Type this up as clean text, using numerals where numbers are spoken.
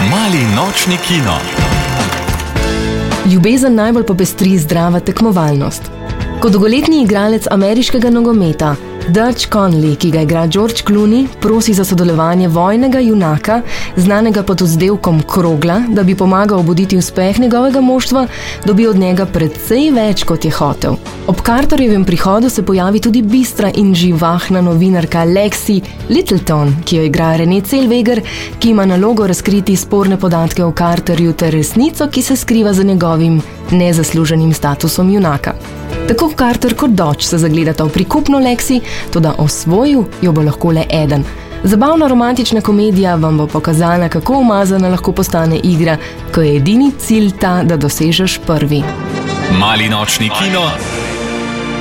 Mali nočni kino. Ljubezen najbolj popestri zdrava tekmovalnost. Kot dolgoletni igralec ameriškega nogometa Dutch Connolly, ki ga igra George Clooney, prosi za sodelovanje vojnega junaka, znanega pod vzdevkom Krogla, da bi pomagal obuditi uspeh njegovega moštva, dobi od njega precej več, kot je hotel. Ob Carterjevem prihodu se pojavi tudi bistra in živahna novinarka Lexi Littleton, ki jo igra Renée Zellweger, ki ima nalogo razkriti sporne podatke o Carterju ter resnico, ki se skriva za njegovim nezasluženim statusom junaka. Tako Carter kot Dodge se zagledata v prikupno Lexi, toda osvojil jo bo lahko le eden. Zabavna romantična komedija vam bo pokazala, kako umazana lahko postane igra, ko je edini cilj ta, da dosežeš prvi. Mali nočni kino.